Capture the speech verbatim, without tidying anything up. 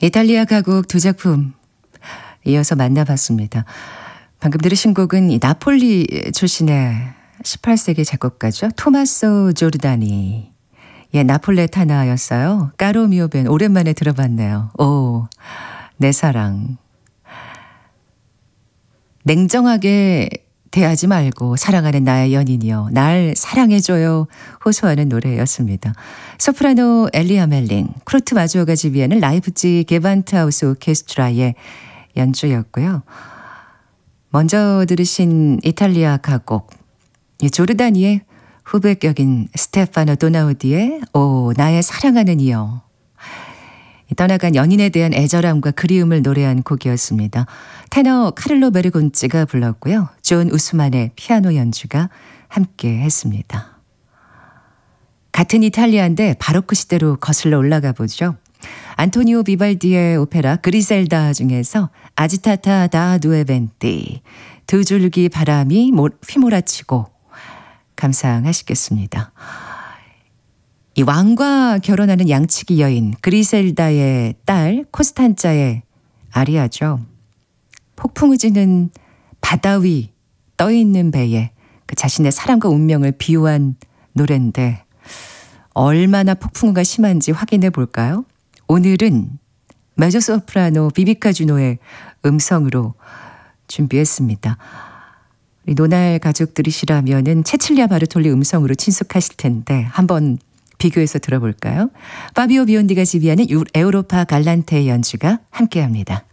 이탈리아 가곡 두 작품 이어서 만나봤습니다. 방금 들으신 곡은 이 나폴리 출신의 십팔 세기 작곡가죠. 토마소 조르다니. 예, 나폴레타나였어요. 까로미오 밴 오랜만에 들어봤네요. 오, 내 사랑. 냉정하게 대하지 말고 사랑하는 나의 연인이여 날 사랑해줘요 호소하는 노래였습니다. 소프라노 엘리아 멜링, 크루트 마주어가 지휘하는 라이프지 게반트하우스 오케스트라의 연주였고요. 먼저 들으신 이탈리아 가곡 조르다니의 후배격인 스테파노 도나우디의 오 나의 사랑하는 이여. 떠나간 연인에 대한 애절함과 그리움을 노래한 곡이었습니다. 테너 카를로 베르곤치가 불렀고요. 존 우스만의 피아노 연주가 함께 했습니다. 같은 이탈리아인데 바로크 시대로 거슬러 올라가 보죠. 안토니오 비발디의 오페라 그리셀다 중에서 아지타타 다 두에벤티 두 줄기 바람이 휘몰아치고 감상하시겠습니다. 이 왕과 결혼하는 양치기 여인 그리셀다의 딸 코스탄자의 아리아죠. 폭풍우 지는 바다 위 떠있는 배에 그 자신의 사랑과 운명을 비유한 노래인데 얼마나 폭풍우가 심한지 확인해 볼까요? 오늘은 메조소프라노 비비카 주노의 음성으로 준비했습니다. 우리 노날 가족들이시라면은 체칠리아 바르톨리 음성으로 친숙하실 텐데 한번 비교해서 들어볼까요? 파비오 비온디가 지휘하는 에우로파 갈란테의 연주가 함께합니다.